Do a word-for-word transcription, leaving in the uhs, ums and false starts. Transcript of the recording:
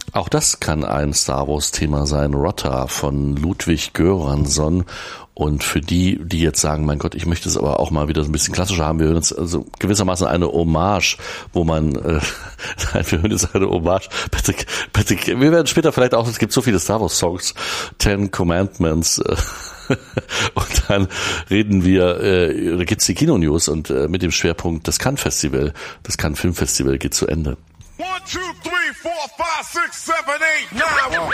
Auch das kann ein Star Wars Thema sein. Rotta von Ludwig Göransson. Und für die, die jetzt sagen, mein Gott, ich möchte es aber auch mal wieder so ein bisschen klassischer haben, wir hören jetzt also gewissermaßen eine Hommage, wo man, äh, nein, wir hören jetzt eine Hommage, Patrick, Patrick, wir werden später vielleicht auch, es gibt so viele Star Wars Songs, Ten Commandments, äh, und dann reden wir, äh, da gibt's die Kino-News und äh, mit dem Schwerpunkt das Cannes Festival, das Cannes Filmfestival geht zu Ende. One, two, three, four, five, six, seven, eight, nine.